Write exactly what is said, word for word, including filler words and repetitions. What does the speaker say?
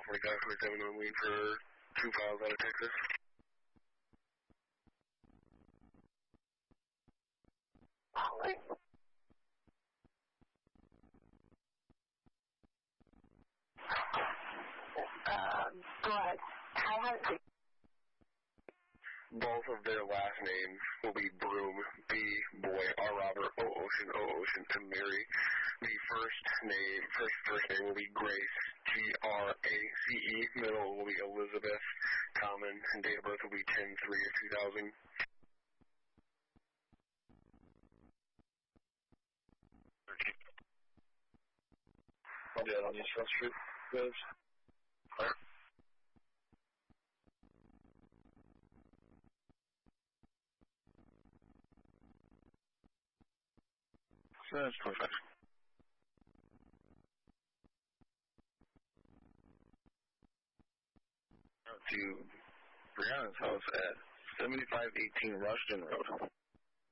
forty-five forty-seven on lead for two files out of Texas. Uh, go ahead. I haven't. Both of their last names will be Broom, B, boy, R, Robert, O, Ocean, O, Ocean, to Mary. The first name, first first name will be Grace, G, R, A, C, E. Middle will be Elizabeth, common, and date of birth will be ten three of two thousand. I'll do that on East Front Street. Good. Alright. So that's twenty-five. To Brianna's house at seventy-five eighteen Rushden Road.